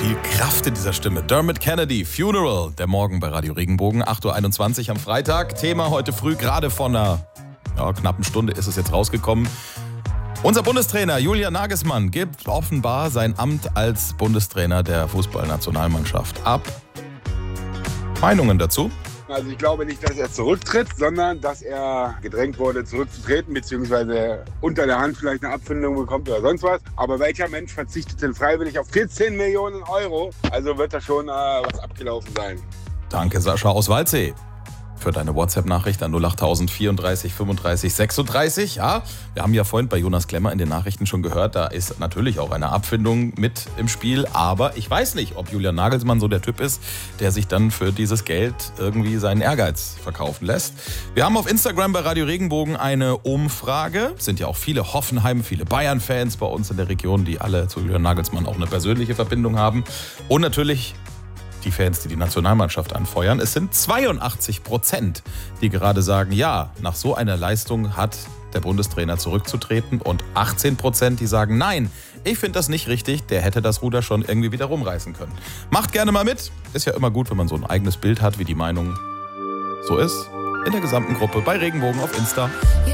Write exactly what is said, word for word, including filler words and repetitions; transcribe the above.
Viel Kraft in dieser Stimme. Dermot Kennedy, Funeral, der Morgen bei Radio Regenbogen, acht Uhr einundzwanzig am Freitag. Thema heute früh, gerade vor einer ja, knappen Stunde ist es jetzt rausgekommen. Unser Bundestrainer Julian Nagelsmann gibt offenbar sein Amt als Bundestrainer der Fußballnationalmannschaft ab. Meinungen dazu? Also ich glaube nicht, dass er zurücktritt, sondern dass er gedrängt wurde, zurückzutreten, beziehungsweise unter der Hand vielleicht eine Abfindung bekommt oder sonst was. Aber welcher Mensch verzichtet denn freiwillig auf vierzehn Millionen Euro? Also wird da schon äh, was abgelaufen sein. Danke, Sascha aus Waldsee, für deine WhatsApp-Nachricht an null acht vierunddreißig fünfunddreißig sechsunddreißig. Ja, wir haben ja vorhin bei Jonas Klemmer in den Nachrichten schon gehört, da ist natürlich auch eine Abfindung mit im Spiel. Aber ich weiß nicht, ob Julian Nagelsmann so der Typ ist, der sich dann für dieses Geld irgendwie seinen Ehrgeiz verkaufen lässt. Wir haben auf Instagram bei Radio Regenbogen eine Umfrage. Es sind ja auch viele Hoffenheim, viele Bayern-Fans bei uns in der Region, die alle zu Julian Nagelsmann auch eine persönliche Verbindung haben. Und natürlich die Fans, die die Nationalmannschaft anfeuern. Es sind zweiundachtzig Prozent, die gerade sagen, ja, nach so einer Leistung hat der Bundestrainer zurückzutreten, und achtzehn Prozent, die sagen, nein, ich finde das nicht richtig, der hätte das Ruder schon irgendwie wieder rumreißen können. Macht gerne mal mit. Ist ja immer gut, wenn man so ein eigenes Bild hat, wie die Meinung so ist. In der gesamten Gruppe bei Regenbogen auf Insta.